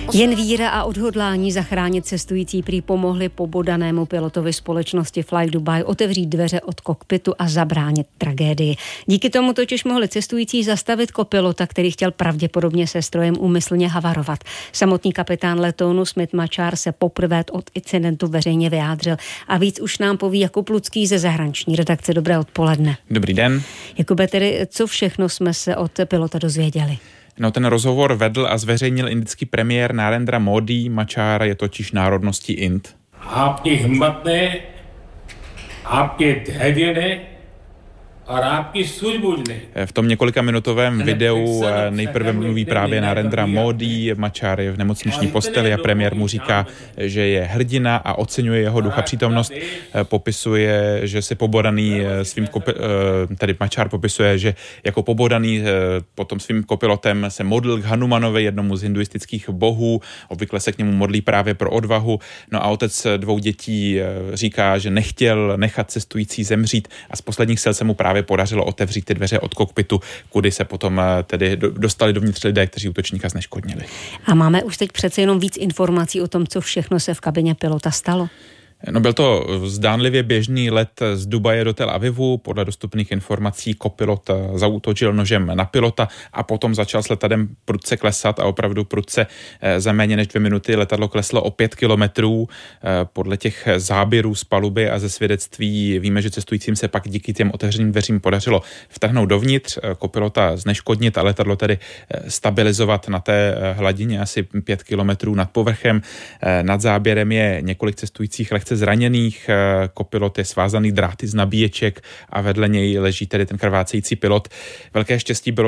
Jen víra a odhodlání zachránit cestující prý pomohli pobodanému pilotovi společnosti Fly Dubai otevřít dveře od kokpitu a zabránit tragédii. Díky tomu totiž mohli cestující zastavit kopilota, který chtěl pravděpodobně se strojem úmyslně havarovat. Samotný kapitán letounu Smith Machar se poprvé od incidentu veřejně vyjádřil a víc už nám poví Jakub Lucký ze zahraniční redakce. Dobré odpoledne. Dobrý den. Jakube, tedy co všechno jsme se od pilota dozvěděli? No, ten rozhovor vedl a zveřejnil indický premiér Narendra Modi. Machar je totiž národností Ind. Aapki himmat ne, aapke dhैर्य ne a आपकी सूझबूझ ne. V tom několikaminutovém videu nejprve mluví právě Narendra Modi. Machar je v nemocniční posteli a premiér mu říká, že je hrdina a oceňuje jeho ducha přítomnost. Popisuje, že se pobodaný tedy Machar popisuje, že jako pobodaný potom svým kopilotem se modlil k Hanumanovi, jednomu z hinduistických bohů. Obvykle se k němu modlí právě pro odvahu. No a otec 2 dětí říká, že nechtěl nechat cestující zemřít a z posledních sil se mu právě podařilo otevřít ty dveře od kokpitu, kudy se potom tedy dostali dovnitř lidé, kteří útočníka zneškodnili. A máme už teď přece jenom víc informací o tom, co všechno se v kabině pilota stalo? No, byl to zdánlivě běžný let z Dubaje do Tel Avivu. Podle dostupných informací kopilot zaútočil nožem na pilota a potom začal s letadlem prudce klesat a opravdu prudce za méně než 2 minuty letadlo kleslo o 5 kilometrů. Podle těch záběrů z paluby a ze svědectví víme, že cestujícím se pak díky těm otevřeným dveřím podařilo vtrhnout dovnitř, kopilota zneškodnit a letadlo tedy stabilizovat na té hladině asi 5 kilometrů nad povrchem. Nad záběrem je několik cestujících zraněných, kopilot je svázaný dráty z nabíječek a vedle něj leží tedy ten krvácející pilot. Velké štěstí bylo,